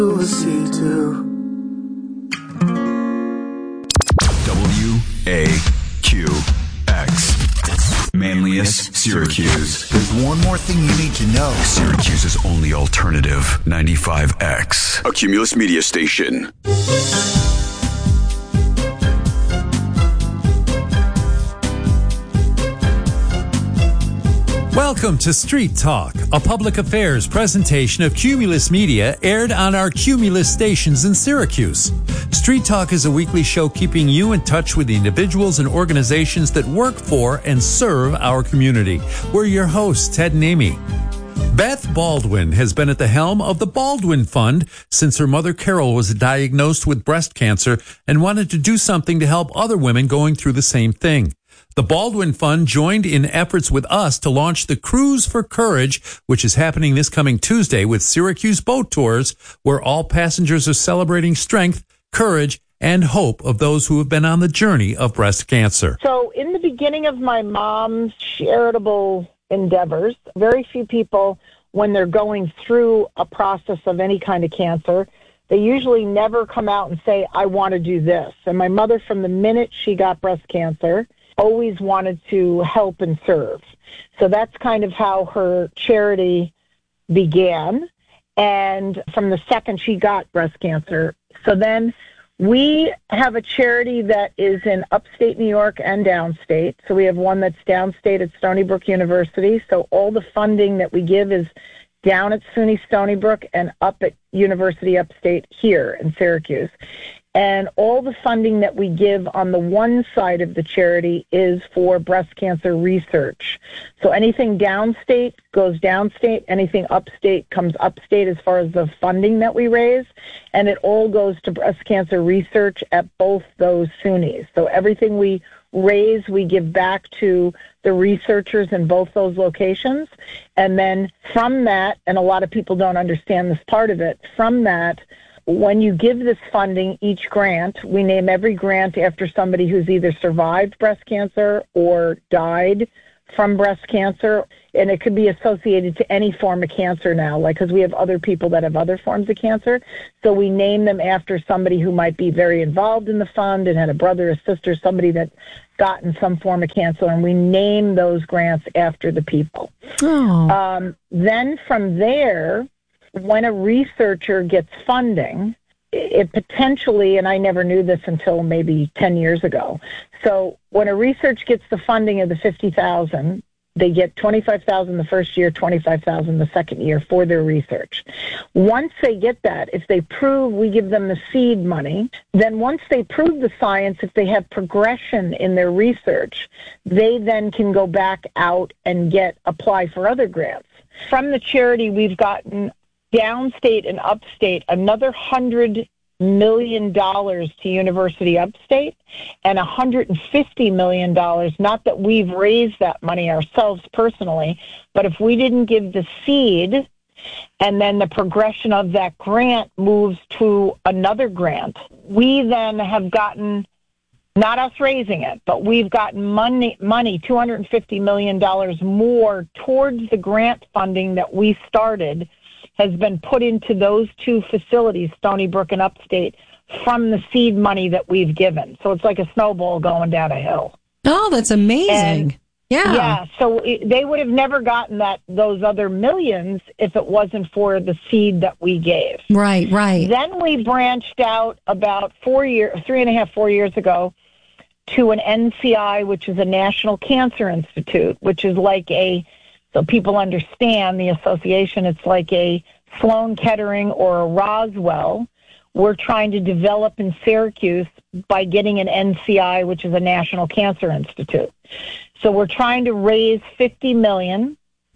WAQX, Manlius, Syracuse. There's one more thing you need to know. Syracuse's only alternative, 95X, a Cumulus media station. Welcome to Street Talk, a public affairs presentation of Cumulus Media aired on our Cumulus stations in Syracuse. Street Talk is a weekly show keeping you in touch with the individuals and organizations that work for and serve our community. We're your hosts, Ted and Amy. Beth Baldwin has been at the helm of the Baldwin Fund since her mother Carol was diagnosed with breast cancer and wanted to do something to help other women going through the same thing. The Baldwin Fund joined in efforts with us to launch the Cruise for Courage, which is happening this coming Tuesday with Syracuse boat tours, where all passengers are celebrating strength, courage, and hope of those who have been on the journey of breast cancer. So in the beginning of my mom's charitable endeavors, very few people, when they're going through a process of any kind of cancer, they usually never come out and say, I want to do this. And my mother, from the minute she got breast cancer, always wanted to help and serve. So that's kind of how her charity began. And from the second she got breast cancer. So then we have a charity that is in upstate New York and downstate. So we have one that's downstate at Stony Brook University. So all the funding that we give is down at SUNY Stony Brook and up at University Upstate here in Syracuse. And all the funding that we give on the one side of the charity is for breast cancer research. So anything downstate goes downstate, anything upstate comes upstate as far as the funding that we raise, and it all goes to breast cancer research at both those SUNYs. So everything we raise, we give back to the researchers in both those locations. And then from that, and a lot of people don't understand this part of it, from that, when you give this funding, each grant, we name every grant after somebody who's either survived breast cancer or died from breast cancer, and it could be associated to any form of cancer now, like because we have other people that have other forms of cancer. So we name them after somebody who might be very involved in the fund and had a brother or sister, somebody that gotten some form of cancer, and we name those grants after the people. Then from there, when a researcher gets funding, it potentially, and I never knew this until maybe 10 years ago. So when a research gets the funding of the $50,000, they get $25,000 the first year, $25,000 the second year for their research. Once they get that, if they prove, we give them the seed money. Then once they prove the science, if they have progression in their research, they then can go back out and apply for other grants. From the charity, we've gotten downstate and upstate another $100 million to University Upstate and $150 million, not that we've raised that money ourselves personally, but if we didn't give the seed and then the progression of that grant moves to another grant, we then have gotten, not us raising it, but we've gotten money, $250 million more towards the grant funding that we started has been put into those two facilities, Stony Brook and Upstate, from the seed money that we've given. So it's like a snowball going down a hill. Oh, that's amazing. Yeah, so they would have never gotten those other millions if it wasn't for the seed that we gave. Right. Then we branched out about 4 years ago to an NCI, which is a National Cancer Institute, which is like so people understand the association, it's like a Sloan Kettering or a Roswell. We're trying to develop in Syracuse by getting an NCI, which is a National Cancer Institute. So we're trying to raise $50 million,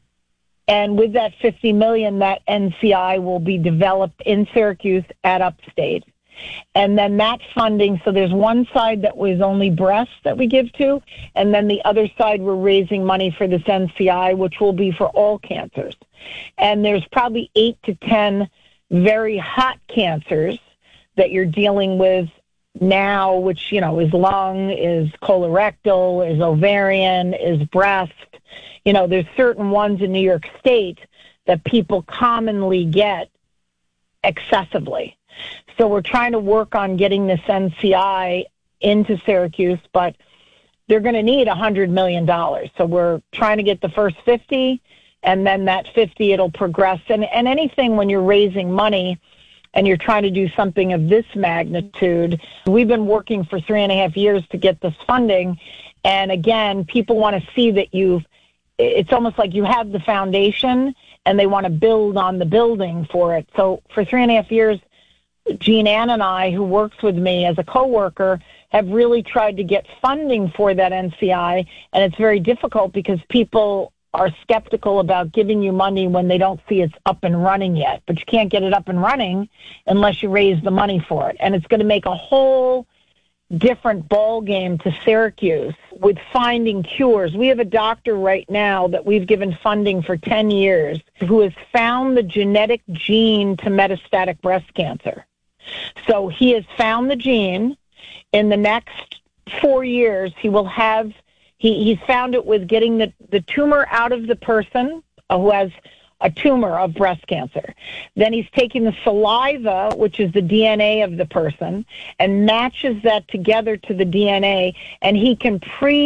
and with that $50 million, that NCI will be developed in Syracuse at Upstate. And then that funding, so there's one side that was only breast that we give to, and then the other side we're raising money for this NCI, which will be for all cancers. And there's probably 8 to 10 very hot cancers that you're dealing with now, which, is lung, is colorectal, is ovarian, is breast. There's certain ones in New York State that people commonly get excessively. So we're trying to work on getting this NCI into Syracuse, but they're going to need $100 million. So we're trying to get the first 50, and then that 50, it'll progress. And anything when you're raising money and you're trying to do something of this magnitude, we've been working for 3.5 years to get this funding. And again, people want to see that it's almost like you have the foundation and they want to build on the building for it. So for 3.5 years, Jean Ann and I, who works with me as a coworker, have really tried to get funding for that NCI, and it's very difficult because people are skeptical about giving you money when they don't see it's up and running yet. But you can't get it up and running unless you raise the money for it. And it's going to make a whole different ball game to Syracuse with finding cures. We have a doctor right now that we've given funding for 10 years who has found the genetic gene to metastatic breast cancer. So he has found the gene. In the next 4 years, he will have, he's found it with getting the tumor out of the person who has a tumor of breast cancer. Then he's taking the saliva, which is the DNA of the person, and matches that together to the DNA, and he can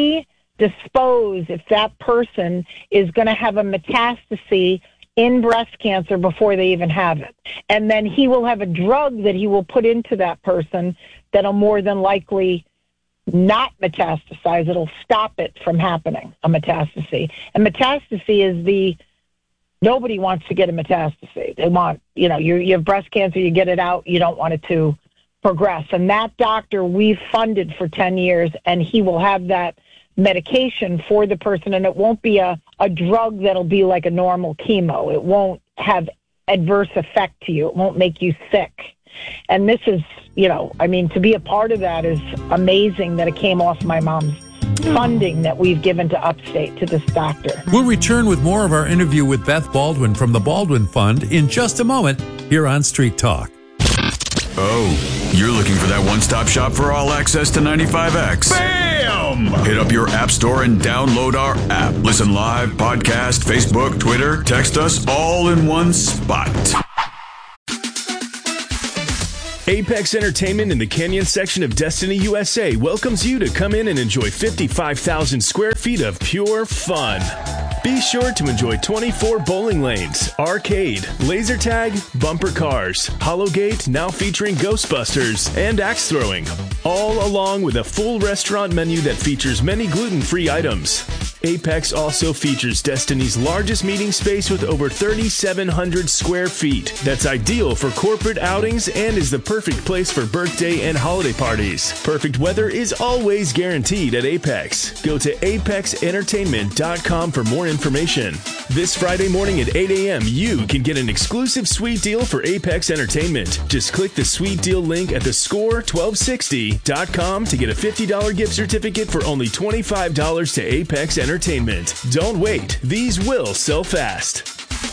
predispose if that person is going to have a metastasis in breast cancer before they even have it. And then he will have a drug that he will put into that person that'll more than likely not metastasize. It'll stop it from happening, a metastasis. And metastasis is nobody wants to get a metastasis. They want, you have breast cancer, you get it out, you don't want it to progress. And that doctor we've funded for 10 years, and he will have that medication for the person, and it won't be a drug that'll be like a normal chemo. It won't have adverse effect to you. It won't make you sick. And this is, to be a part of that is amazing that it came off my mom's funding that we've given to Upstate to this doctor. We'll return with more of our interview with Beth Baldwin from the Baldwin Fund in just a moment here on Street Talk. Oh, you're looking for that one-stop shop for all access to 95X. Bam! Hit up your app store and download our app. Listen live, podcast, Facebook, Twitter, text us all in one spot. Apex Entertainment in the Canyon section of Destiny USA welcomes you to come in and enjoy 55,000 square feet of pure fun. Be sure to enjoy 24 bowling lanes, arcade, laser tag, bumper cars, Hollowgate, now featuring Ghostbusters, and axe throwing, all along with a full restaurant menu that features many gluten-free items. Apex also features Destiny's largest meeting space with over 3,700 square feet. That's ideal for corporate outings and is the perfect place for birthday and holiday parties. Perfect weather is always guaranteed at Apex. Go to apexentertainment.com for more information. This Friday morning at 8 a.m., you can get an exclusive sweet deal for Apex Entertainment. Just click the sweet deal link at thescore1260.com to get a $50 gift certificate for only $25 to Apex Entertainment. Don't wait. These will sell fast.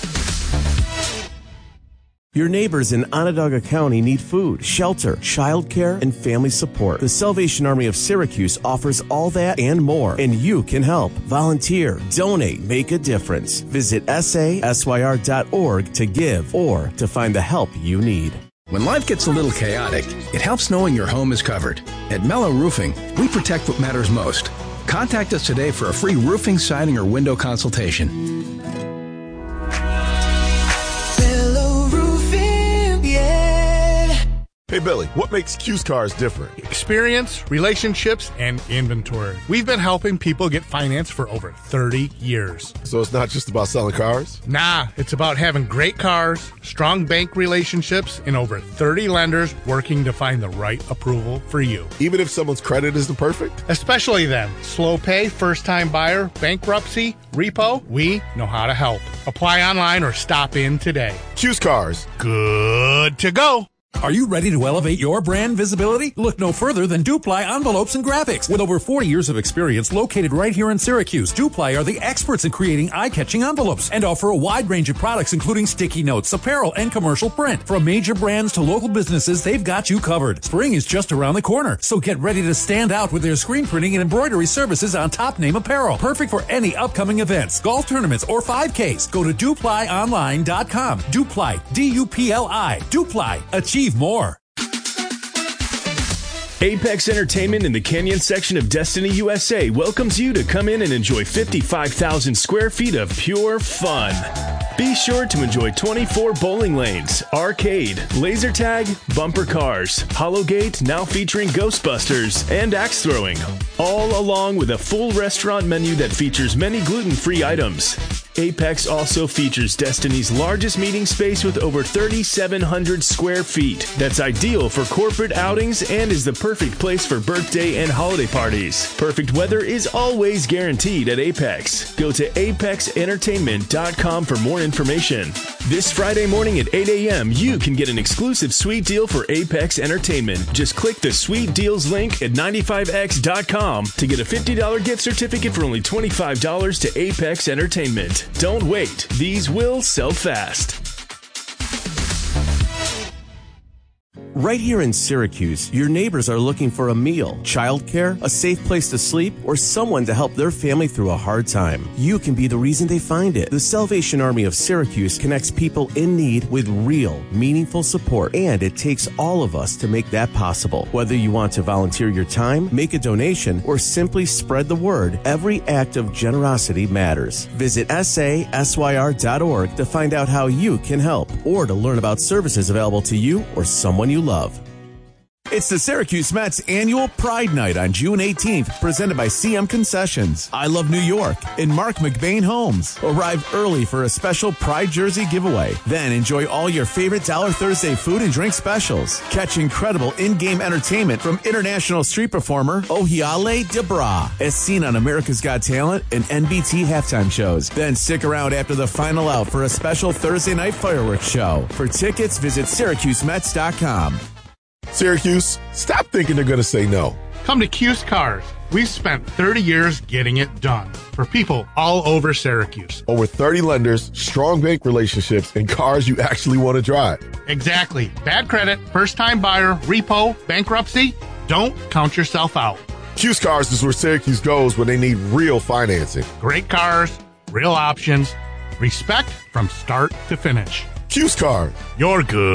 Your neighbors in Onondaga County need food, shelter, childcare, and family support. The Salvation Army of Syracuse offers all that and more, and you can help. Volunteer, donate, make a difference. Visit sasyr.org to give or to find the help you need. When life gets a little chaotic, it helps knowing your home is covered. At Mellow Roofing, we protect what matters most. Contact us today for a free roofing, siding, or window consultation. Hey, Billy, what makes Q's Cars different? Experience, relationships, and inventory. We've been helping people get financed for over 30 years. So it's not just about selling cars? Nah, it's about having great cars, strong bank relationships, and over 30 lenders working to find the right approval for you. Even if someone's credit isn't perfect? Especially them. Slow pay, first-time buyer, bankruptcy, repo, we know how to help. Apply online or stop in today. Q's Cars. Good to go. Are you ready to elevate your brand visibility? Look no further than Dupli Envelopes and Graphics. With over 40 years of experience located right here in Syracuse, Dupli are the experts in creating eye-catching envelopes and offer a wide range of products including sticky notes, apparel, and commercial print. From major brands to local businesses, they've got you covered. Spring is just around the corner, so get ready to stand out with their screen printing and embroidery services on top-name apparel. Perfect for any upcoming events, golf tournaments, or 5Ks. Go to DupliOnline.com. Dupli, D-U-P-L-I. Dupli. Achieve more. Apex Entertainment in the Canyon section of Destiny USA welcomes you to come in and enjoy 55,000 square feet of pure fun. Be sure to enjoy 24 bowling lanes, arcade, laser tag, bumper cars, Hollowgate, now featuring Ghostbusters, and axe throwing, all along with a full restaurant menu that features many gluten-free items. Apex also features Destiny's largest meeting space with over 3,700 square feet. That's ideal for corporate outings and is the perfect place for birthday and holiday parties. Perfect weather is always guaranteed at Apex. Go to apexentertainment.com for more information. This Friday morning at 8 a.m., you can get an exclusive sweet deal for Apex Entertainment. Just click the Sweet Deals link at 95x.com to get a $50 gift certificate for only $25 to Apex Entertainment. Don't wait. These will sell fast. Right here in Syracuse, your neighbors are looking for a meal, childcare, a safe place to sleep, or someone to help their family through a hard time. You can be the reason they find it. The Salvation Army of Syracuse connects people in need with real, meaningful support, and it takes all of us to make that possible. Whether you want to volunteer your time, make a donation, or simply spread the word, every act of generosity matters. Visit sasyr.org to find out how you can help, or to learn about services available to you or someone you love. It's the Syracuse Mets annual Pride Night on June 18th, presented by CM Concessions, I Love New York, and Mark McBain Homes. Arrive early for a special Pride jersey giveaway. Then enjoy all your favorite Dollar Thursday food and drink specials. Catch incredible in-game entertainment from international street performer Ohiale Debra, as seen on America's Got Talent and NBT halftime shows. Then stick around after the final out for a special Thursday night fireworks show. For tickets, visit SyracuseMets.com. Syracuse, stop thinking they're going to say no. Come to Cuse Cars. We've spent 30 years getting it done for people all over Syracuse. Over 30 lenders, strong bank relationships, and cars you actually want to drive. Exactly. Bad credit, first-time buyer, repo, bankruptcy. Don't count yourself out. Cuse Cars is where Syracuse goes when they need real financing. Great cars, real options, respect from start to finish. Cuse Cars. You're good.